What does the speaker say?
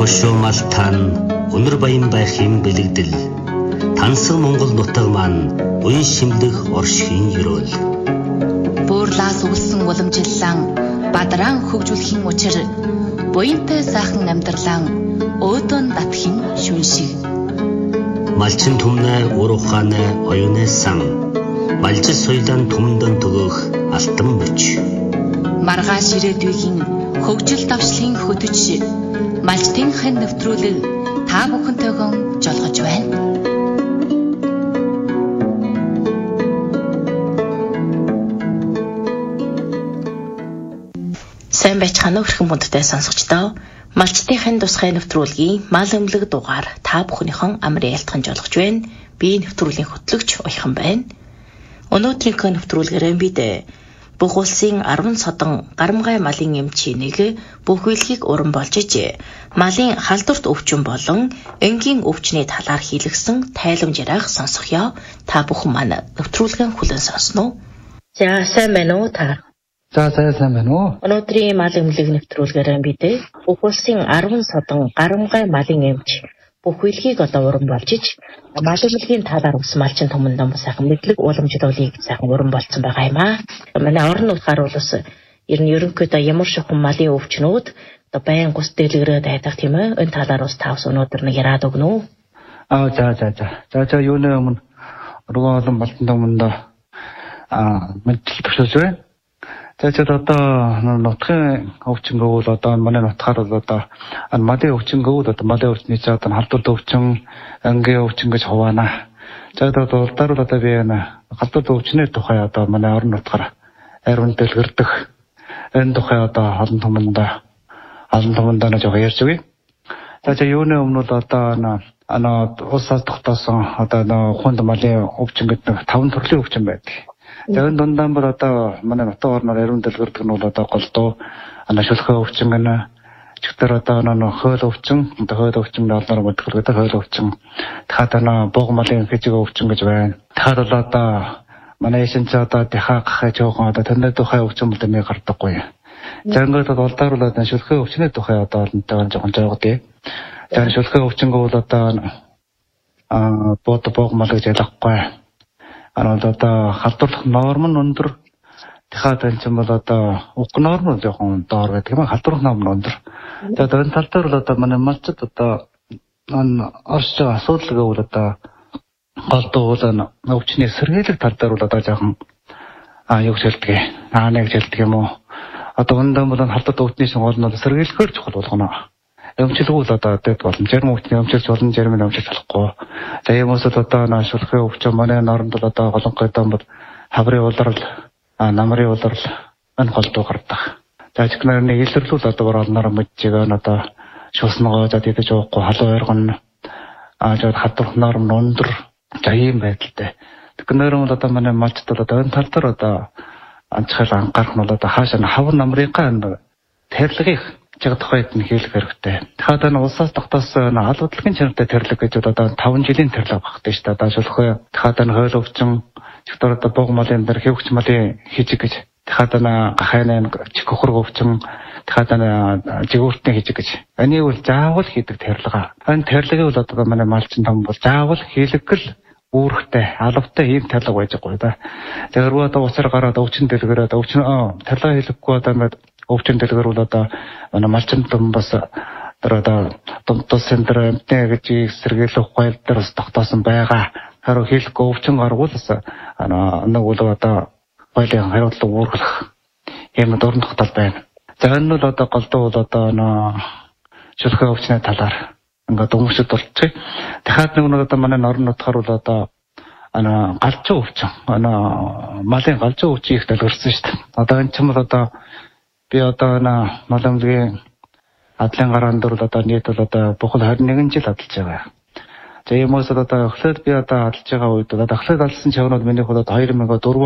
Хошуумалтан өнөр баян байх юм бэлэгдэл тансаг Монгол нутаг маань уян шимлэх оршихийн ёроол Буурлаас үлсэн уламжиллан бадран хөгжүүлэхийн учир буянтай сайхан амьдралан өөдөн татхийн шүншиг малчин түмнэ урухааны оюунэ сан малжис соёлын түмдэн төгөх алтан мөч маргааш ирээдүйн хөгжил давшлын хөтөч малчтынхын нэвтрүүлэг та бүхэнтэйгэн жолгож байна. Сайн байцгаана уу хэрхэн бүндтэй сонсогчдоо. Малчтынхын тусгай нэвтрүүлгийн мал өмлөг дугаар та бүхнийхэн амрын ялтхан жолгож байна. Би нэвтрүүлгийн хөтлөгч Уяхан байна. Өнөөдрийн нэвтрүүлгээрээ бид бүх улсын 10 содон гарамгай малын эмчийг бүх үйлгийг уран болж ижээ. Малын халдварт өвчин болон энгийн өвчний талаар хийлгсэн тайламж яриаг сонсохё. Та бүхэн маань нэвтрүүлгэн хүлээн сонсно уу? За сайн байна уу та? За сайн байна уу? Өнөөдрийн мал эмнэлэг нэвтрүүлгээрээ бид бүх улсын 10 содон гарамгай малын эмч бүх үйлгийг уран болж иж мал эмнэлгийн талаар ус малчин түмэндэн сайхан мэдлэг уламжлуулыг сайхан уран болцсон байгаа юм аа. Манай орон нутгаар бол ус ерөнхийдөө ямар шохон малын өвчнүүд байн гус дэлгэрээд байдаг тийм ээ. Энэ талаар ус тавс өнөөдөр нэг яраад өгнө үү? За юуны өмнө руу олон малчин түмэнд мэдлэг төвшүүлж байна. За одоо нутгийн өвчнгөө бол одоо манай нутгаар бол одоо малын өвчнгөө бол одоо малын өвчний цаад халдварт өвчин, ангийн өвчин гэж хуваана. За одоо улдаар бол одоо би халдварт өвчний тухай одоо манай орон нутгаар ариун дэлгэрдэг. Энэ тухай одоо олон түмэнд жоо ярьж өгье. За юуны өмнө бол одоо усаас тогтоосон одоо хүнд малын өвчин гэдэг 5 төрлийн өвчин байдаг. Тэгээд дундаа бол одоо манай нутаг орноор ариун дэлгэрдэг нь бол одоо голдуу шүлхээ өвчин гэнэ. Чигтэр одоо хууль өвчин олноор мэдгэлгдэг хууль өвчин. Дахиад бууг малын физик өвчин гэж байна. Дахиад бол одоо манай эшин ч одоо дахиад жоохон одоо тэрний тухай өвчин бол нэг гардаггүй. За ингээд бол улдаар бол шүлхээ өвчний тухай одоо олонтойгоо жоохон жаагдээ. За шүлхээ өвчнгөө бол одоо бууг мал гэж ялахгүй. Одоо халдварлах норм нь өндөр. Дахиад энэ ч бол одоо уг норм нь жоохон доор байдаг юм. Халдварлах норм нь өндөр. Тэгээд энэ тал дээр бол одоо манай малчид одоо орж байгаа асуудал гэвэл одоо голдуу өвчний сэргийлэх тал дээр бол одоо жоохон юу хэлдэг. Нэг хэлдэг юм уу? Одоо өндөр бол халдварт өвчний гол нь сэргийлэхээр чухал болгоно. Өмчлөгөө л одоо дэд болно. Зарим өвчний өмчлөж болно, зарим нь өмчлөж болохгүй. За юм уус одоо шүлхээ өвчин манай норонд бол одоо голонгой дан бол хаврын улрал, намрын улрал энэ голдуу гардаг. За чихнэр нэг илэрлүүл одоо оролноор мэдчихээ одоо шууснагаа за дидэж уухгүй халуун ойргон жоод хадвах норм өндөр. За ийм байдалтай. Тэгэхээр бол одоо манай малчд бол одоо энэ тал дээр одоо анчхал анхаарах нь бол одоо хаашаа хавар намрынхаа тарилгыг тухайд нь хийх хэрэгтэй. Дахиад улсаас тогтоосон албадлагын чанартай тэрлэг гэж одоо 5 жилийн тэрлэг багтдаг шүү дээ. Одоо шүлхээ, дахиад хууль өвчин, чигтэр одоо бууг малын дээр хэвч малын хижиг гэж, дахиад гахайны чих хөхрөг өвчин, дахиад жигүүртний хижиг гэж. Энийг бол заавал хийдэг тэрлэг. Энэ тэрлэгийг бол одоо манай малчин том бол заавал хийлгэл үүрэгтэй, алавтай ийм тэрлэг байж байгаа да. Тэгэхээр одоо усаар гараад өвчин дэлгэрээд тэрлэг хийлгэхгүй одоо ингээд өвчин дэлгэр бол одоо малчин том бас одоо тус центр эмтэ гэж сэргийлэх хууль дээр бас тогтоосон байгаа. Харин хийлгэхгүй өвчин гарвал бас нэг бол одоо хуулийн хариуцлага үүргэх юм дурн тогтоол байна. За энэ бол одоо голдуу бол одоо шүлхээ өвчний талаар ингээд өмсөд болчих. Дахиад нэг одоо манай орон нутгаар бол одоо галзуу өвчин малын галзуу өвчин их дэлгэрсэн шүү дээ. Одоо энэ ч юм бол одоо би одоо мал эмнэлгийн адлын гараан дээр одоо нийт бол одоо бухал 21 жил адалж байгаа. За юм уус одоо эхлээд би одоо адалж байгаа үед одоо эхлээд адалсан чавнууд миний хувьд 2004